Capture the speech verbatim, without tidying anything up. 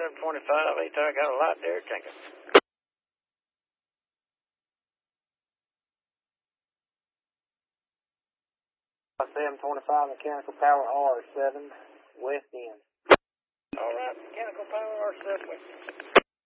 seven twenty-five, they I got a lot there, tanker. seven twenty-five, mechanical power R seven, west end. All right, mechanical power R seven, west end.